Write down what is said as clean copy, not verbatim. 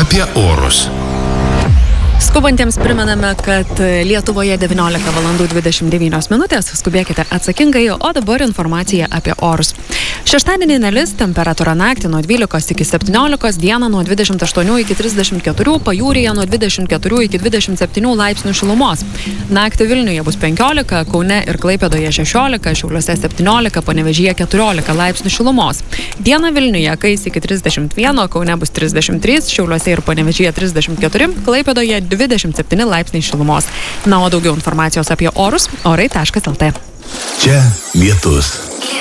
apie orus. Skubantiems primename, kad Lietuvoje 19 valandų 29 minutės. Skubėkite atsakingai, o dabar informacija apie orus. Šeštadienį nelis, temperatūra naktį nuo 12 iki 17, dieną nuo 28 iki 34, pajūryje nuo 24 iki 27 laipsnių šilumos. Naktį Vilniuje bus 15, Kaune ir Klaipėdoje 16, Šiauliuose 17, Panevėžyje 14 laipsnių šilumos. Dieną Vilniuje kais iki 31, Kaune bus 33, Šiauliuose ir Panevėžyje 34, Klaipėdoje 27 laipsniai šilumos. Na, o daugiau informacijos apie orus orai.lt. Čia lietus.